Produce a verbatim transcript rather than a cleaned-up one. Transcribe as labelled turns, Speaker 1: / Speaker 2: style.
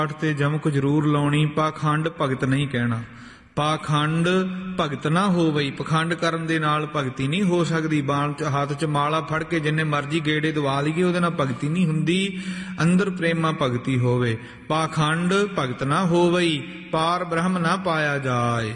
Speaker 1: ਪਾਠ ਤੇ ਜਮਕ ਜ਼ਰੂਰ ਲਾਉਣੀ। ਪਾਖੰਡ ਭਗਤ ਨਹੀਂ ਕਹਿਣਾ। ਪਾਖੰਡ ਭਗਤ ਨਾ ਹੋਵਈ। ਪਖੰਡ ਕਰਨ ਦੇ ਨਾਲ ਭਗਤੀ ਨਹੀਂ ਹੋ ਸਕਦੀ। ਬਾਣ ਚ ਹੱਥ ਚ ਮਾਲਾ ਫੜ ਕੇ ਜਿੰਨੇ ਮਰਜੀ ਗੇੜੇ ਦਵਾ ਲਈਏ ਉਹਦੇ ਨਾਲ ਭਗਤੀ ਨਹੀਂ ਹੁੰਦੀ। ਅੰਦਰ ਪ੍ਰੇਮਾ ਭਗਤੀ ਹੋਵੇ। ਪਾਖੰਡ ਭਗਤ ਨਾ ਹੋਵਈ, ਪਾਰ ਬ੍ਰਹਮ ਨਾ ਪਾਇਆ ਜਾਏ।